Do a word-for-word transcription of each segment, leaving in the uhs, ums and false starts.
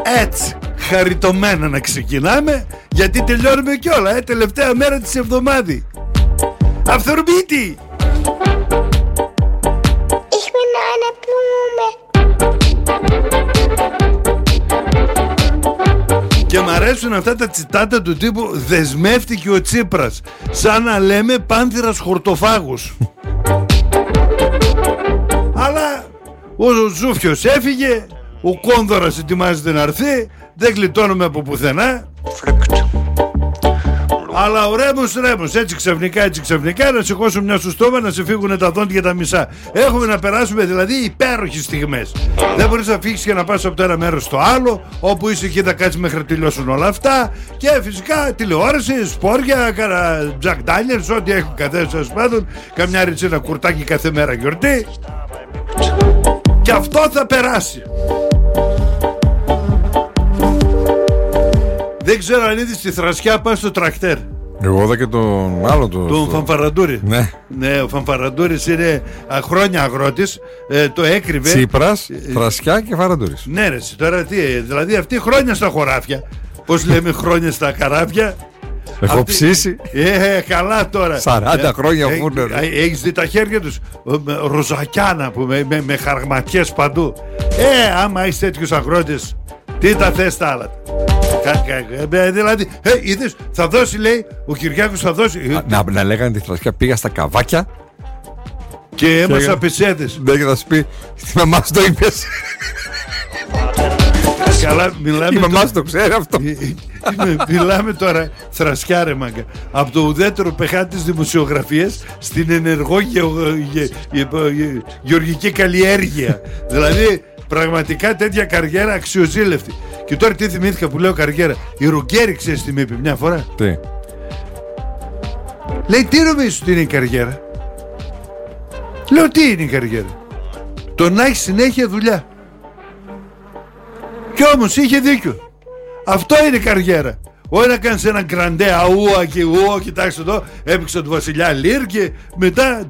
Έτσι, χαριτωμένα να ξεκινάμε, γιατί τελειώνουμε κιόλα, ε, τελευταία μέρα της εβδομάδη. Αυθορμήτη! Ich bin eine Blume. Και μ' αρέσουν αυτά τα τσιτάτα του τύπου «Δεσμεύτηκε ο Τσίπρας», σαν να λέμε πάνθυρας χορτοφάγους. Αλλά ο Ζούφιος έφυγε, ο Κόνδωρας ετοιμάζεται να έρθει, δεν γλιτώνουμε από πουθενά. Αλλά ο Ρέμος Ρέμος, έτσι ξαφνικά, έτσι ξαφνικά, να σηκώσουν μια σου στόμα, να σε φύγουν τα δόντια τα μισά. Έχουμε να περάσουμε δηλαδή υπέροχες στιγμές. Δεν μπορείς να φύγεις και να πας από το ένα μέρος στο άλλο, όπου είσαι εκεί θα κάτσεις μέχρι να τελειώσουν όλα αυτά. Και φυσικά τηλεόραση, σπόρια, κάνα Jack Daniels, ό,τι έχουν καθέσει σας πάντων. Καμιά ριτσίνα κουρτάκι κάθε μέρα γιορτή. Και αυτό θα περάσει. Δεν ξέρω αν είδες τη Θρασιά πάει στο τρακτέρ. Εγώ είδα και τον άλλο το, Τον στο... Φανφαραντούρη. Ναι. Ναι, ο Φανφαραντούρης είναι α, χρόνια αγρότης, ε, το έκρυβε. Τσίπρας, Θρασιά και Φαραντούρης. Ναι ρε, τώρα τι, δηλαδή αυτοί χρόνια στα χωράφια. Πώς λέμε χρόνια στα καράβια. Έχω αυτή... ψήσει. Ε, καλά τώρα. σαράντα χρόνια ε, φούρνο. ε, Έχεις δει τα χέρια τους ροζακιάνα που με, με, με χαρματιές παντού. Ε, άμα έχεις τέτοιους αγρότες, τι τα θες τα άλλα. Δηλαδή, ε, είδες, θα δώσει, λέει, ο Κυριάκος θα δώσει. Να, να λέγανε τη Θρασιά, πήγα στα καβάκια και έμασα πεσέδες. Ναι, και θα σου πει, στη μαμά σου το είπες. Καλά, μιλάμε. Η μαμά σου το ξέρει αυτό. Μιλάμε τώρα, Θρασιά ρε μάγκα, από το ουδέτερο πεχάτη της δημοσιογραφίας στην ενεργό γεωργική καλλιέργεια. Δηλαδή, πραγματικά τέτοια καριέρα αξιοζήλευτη. Και τώρα τι θυμήθηκα που λέω καριέρα. Η Ρουγκέρη, ξέρεις τι με είπε μια φορά. Τι. Λέει, τι νομίζεις ότι είναι η καριέρα? Λέω, τι είναι η καριέρα? Το να έχει συνέχεια δουλειά. Κι όμως είχε δίκιο. Αυτό είναι η καριέρα. Όχι να κάνεις ένα γκραντέ αούα και ουό, κοιτάξτε εδώ, έπαιξε του Βασιλιά Λίρ και μετά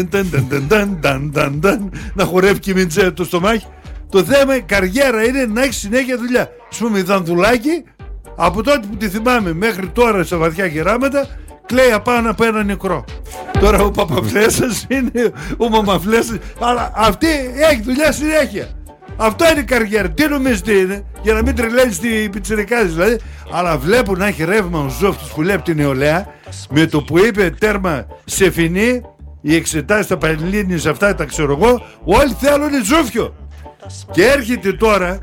να χορεύει και μιντζέ το στομάχι. Το θέμα, η καριέρα είναι να έχει συνέχεια δουλειά. Ας πούμε, η Δανδουλάκη, από τότε που τη θυμάμαι μέχρι τώρα στα βαθιά γεράματα, κλαίει απάνω από ένα νεκρό. Τώρα ο Παπαφλέσσας είναι ο Μαμαφλέσσας, αλλά αυτή έχει δουλειά συνέχεια. Αυτό είναι η καριέρα. Τι νομίζεις τι είναι? Για να μην τρελαίνεις την πιτσιρικά της δηλαδή. Αλλά βλέπω να έχει ρεύμα ο Ζόφτης που λέει από την νεολαία, με το που είπε τέρμα σε φινή, οι εξετάσεις στα Πανελλήνιες αυτά τα ξέρω εγώ, όλοι θέλουν Ζούφιο. Και έρχεται τώρα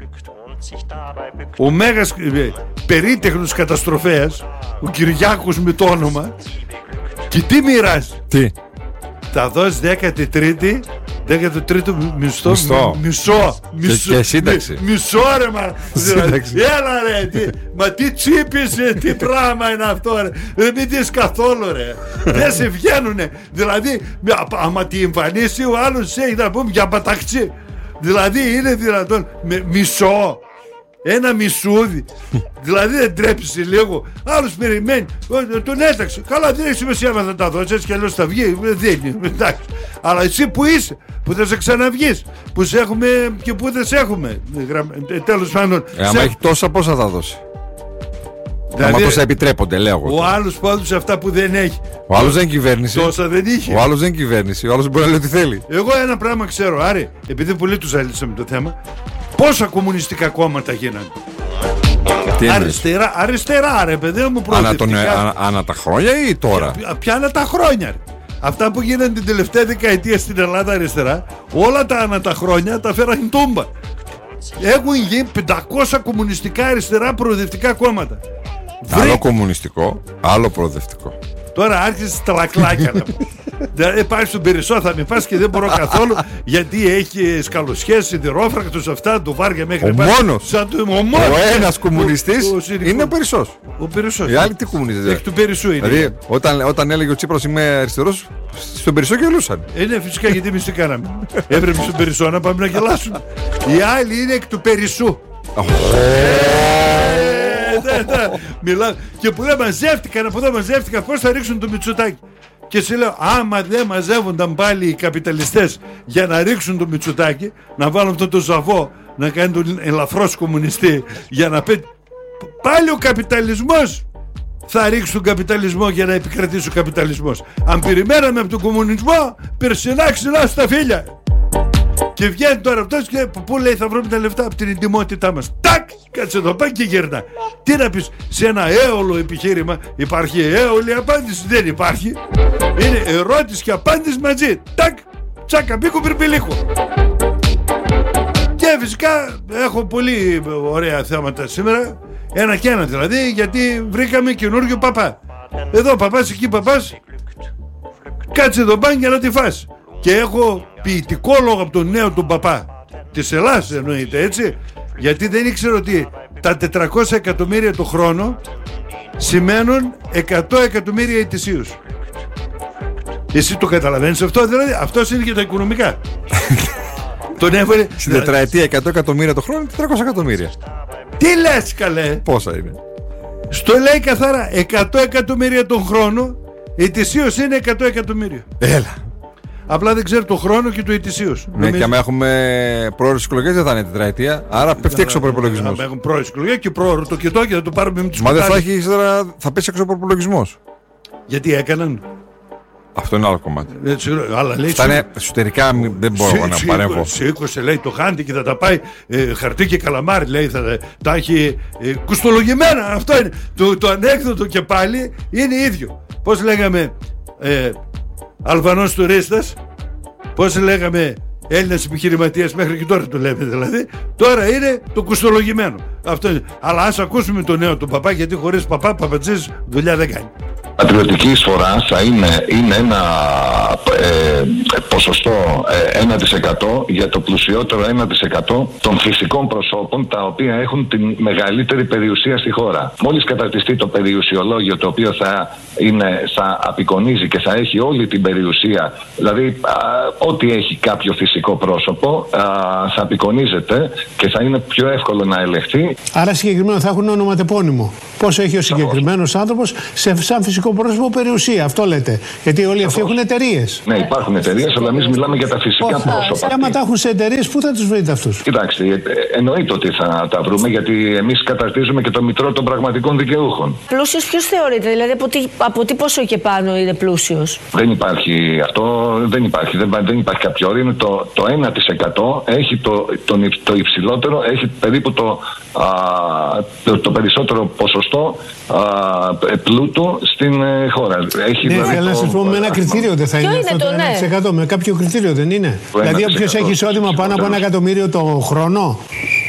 ο μέγας ε, περίτεχνος καταστροφέας, ο Κυριάκος με το όνομα, και τι μοιράζει? Τι? Θα δώσει δέκατη τρίτη, δέκατο τρίτο μισθό, μισθό. μισό, μισό, και, και σύνταξη. Μι, μισό ρε μα, δηλαδή, έλα ρε, τι, μα τι τσίπης, τι πράγμα είναι αυτό ρε, δεν μην δεις καθόλου ρε, δεν σε βγαίνουνε, δηλαδή, άμα τη εμφανίσει ο άλλος έχει να πούμε για παταξί, δηλαδή είναι δυνατόν, με, μισό. Ένα μισούδι. Δηλαδή δεν τρέπεσαι λίγο. Άλλος περιμένει. Τον έταξε. Καλά, δεν έχει σημασία να θα τα δώσει. Έτσι κι αλλιώς θα βγει. Δεν είναι. Εντάξει. Αλλά εσύ που είσαι, που θα σε ξαναβγείς, που σε έχουμε και που δεν σε έχουμε. Τέλος πάντων. Ε, άμα σε... έχει τόσα, πόσα θα δώσει? Δηλαδή, άμα τόσα επιτρέπονται, λέω εγώ. Ο άλλος πάντως αυτά που δεν έχει. Ο άλλος δεν είναι κυβέρνηση. Τόσα δεν είχε. Ο άλλος δεν είναι κυβέρνηση. Ο άλλος μπορεί να λέει ό,τι θέλει. Εγώ ένα πράγμα ξέρω, Άρη, επειδή πολύ τους ζαλίσαμε το θέμα. Πόσα κομμουνιστικά κόμματα γίνανε? Αριστερά, αριστερά ρε παιδί μου, προοδευτικά. Ανα, ανα, ανα τα χρόνια ή τώρα? Πια, πιάνα τα χρόνια ρε. Αυτά που γίνανε την τελευταία δεκαετία στην Ελλάδα αριστερά, όλα τα ανα τα χρόνια τα φέραν τούμπα. Έχουν γίνει πεντακόσια κομμουνιστικά αριστερά προοδευτικά κόμματα. Άλλο Βρε... κομμουνιστικό, άλλο προοδευτικό. Τώρα άρχισε τα λακλάκια να πω. Δηλαδή πάει στον Περισσό, θα με πας και δεν μπορώ καθόλου, γιατί έχει σκαλοσιές, σιδηρόφρακτους, αυτά, το βάρια μέχρι ο πάλι. Μόνος, σαν το, ο, μόνος, ο ένας κομμουνιστής ο, ο, είναι ο Περισσός. Ο Περισσός. Οι άλλοι τι κομμουνιστές? Εκ του Περισσού είναι. Δηλαδή όταν, όταν έλεγε ο Τσίπρας είμαι αριστερός, στον Περισσό γελούσαν. Είναι φυσικά, γιατί εμείς τι κάναμε? Έπρεπε στον Περισσό να πάμε να γελάσουμε. Οι άλλοι είναι εκ του Περισσού. Μιλάω. Και που δεν μαζεύτηκαν, από εδώ μαζεύτηκαν, πώς θα ρίξουν το Μητσοτάκη? Και σου λέω, άμα δεν μαζεύονταν πάλι οι καπιταλιστές για να ρίξουν το Μητσοτάκη, να βάλουν αυτό το ζαβό να κάνει τον ελαφρώς κομμουνιστή για να πει πάλι ο καπιταλισμός θα ρίξει τον καπιταλισμό για να επικρατήσει ο καπιταλισμός. Αν περιμέναμε από τον κομμουνισμό, περσινά ξυλά στα φίλια. Και βγαίνει τώρα αυτός και πού λέει θα βρούμε τα λεφτά από την εντιμότητά μας. Τάκ! Κάτσε εδώ πάει και γερνά. Τι να πεις, σε ένα έολο επιχείρημα υπάρχει έολη απάντηση? Δεν υπάρχει. Είναι ερώτηση και απάντηση μαζί. Τάκ! Τσάκα μπίκου πυρπιλίκου. Και φυσικά έχω πολύ ωραία θέματα σήμερα. Ένα και ένα δηλαδή, γιατί βρήκαμε καινούργιο παπά. Εδώ παπάς, εκεί παπάς. Κάτσε εδώ πάνε για να τη φας. Και έχω ποιητικό λόγο από τον νέο τον παπά της Ελλάδας, εννοείται, έτσι. Γιατί δεν ήξερα ότι τα τετρακόσια εκατομμύρια το χρόνο σημαίνουν εκατό εκατομμύρια ετησίως. Εσύ το καταλαβαίνεις αυτό? Δηλαδή αυτός είναι και τα οικονομικά. Τον έβαλε στην τετραετία εκατό εκατομμύρια το χρόνο, τετρακόσια εκατομμύρια. Τι λες καλέ? Πόσα είναι? Στο λέει καθαρά εκατό εκατομμύρια τον χρόνο, ετησίως είναι εκατό εκατομμύρια. Έλα. Απλά δεν ξέρω το χρόνο και το ετησίως. Ναι, και αν έχουμε πρόορες εκλογές δεν θα είναι τετραετία, άρα πέφτει έξω ο προϋπολογισμός. Αν έχουμε πρόορες εκλογές και πρόωρο το κοιτό και θα το πάρουμε με τους Μα δεν θα, κουτάλες. έχει, θα πέσει έξω ο προϋπολογισμός. Γιατί έκαναν. Αυτό είναι άλλο κομμάτι. Έτσι, αλλά λέει, αυτά είναι εσωτερικά, δεν μπορώ σύ, να σύ, παρέμβω. Σήκωσε λέει το χάντι και θα τα πάει ε, χαρτί και καλαμάρι, λέει, θα τα έχει ε, κουστολογημένα. Αυτό είναι. Το, το ανέκδοτο και πάλι είναι ίδιο. Πώς λέγαμε ε, Αλβανός τουρίστας, πώς λέγαμε Έλληνας επιχειρηματίας, μέχρι και τώρα το λέμε δηλαδή. Τώρα είναι το κουστολογημένο. Αυτό είναι. Αλλά ας ακούσουμε το νέο του παπά, γιατί χωρίς παπά, παπατζής δουλειά δεν κάνει. Πατριωτική εισφορά θα είναι, είναι ένα ε, ποσοστό ε, ένα τοις εκατό για το πλουσιότερο ένα τοις εκατό των φυσικών προσώπων, τα οποία έχουν τη μεγαλύτερη περιουσία στη χώρα. Μόλις καταρτιστεί το περιουσιολόγιο, το οποίο θα, είναι, θα απεικονίζει και θα έχει όλη την περιουσία, δηλαδή α, ό,τι έχει κάποιο φυσικό πρόσωπο α, θα απεικονίζεται και θα είναι πιο εύκολο να ελεγχθεί. Άρα συγκεκριμένα θα έχουν ονοματεπώνυμο. Πόσο έχει ο συγκεκριμένος άνθρωπος σε σαν φυσικό πρόσωπο περιουσία, αυτό λέτε. Γιατί όλοι αυτοί έχουν εταιρείες. Ναι, υπάρχουν εταιρείες, αλλά εμείς μιλάμε για τα φυσικά Όχι, πρόσωπα. άμα τα έχουν σε εταιρείες, πού θα τους βρείτε αυτούς? Κοιτάξτε, εννοείται ότι θα τα βρούμε, γιατί εμείς καταρτίζουμε και το μητρό των πραγματικών δικαιούχων. Πλούσιος ποιος θεωρείται, δηλαδή από τι, από τι ποσό και πάνω είναι πλούσιος? Δεν υπάρχει αυτό, δεν υπάρχει, δεν, δεν υπάρχει κάποιο όριο. Είναι το, το ένα τοις εκατό έχει το, το, το υψηλότερο, έχει περίπου το, α, το, το περισσότερο ποσοστό α, πλούτου στην ε, χώρα. Έχει, ναι, δηλαδή, θέλω να σας πω, με ένα κριτήριο δεν θα είναι, είναι αυτό το, το ένα τοις εκατό, ναι. με κάποιο κριτήριο δεν είναι? Το δηλαδή όποιος έχει εισόδημα πάνω από ένα εκατομμύριο το χρόνο.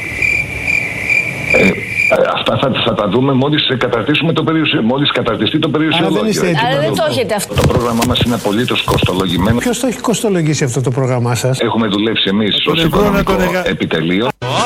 Ε, αυτά θα, θα τα δούμε μόλις καταρτήσουμε το περιουσιο, μόλις καταρτιστεί το περιουσιολόγιο. Άρα δεν το έχετε αυτό. Το πρόγραμμά μας είναι απολύτως κοστολογημένο. Ποιος το έχει κοστολογήσει αυτό το πρόγραμμά σας? Έχουμε δουλέψει εμείς ως τον οικονομικό εγγα... επιτελείο.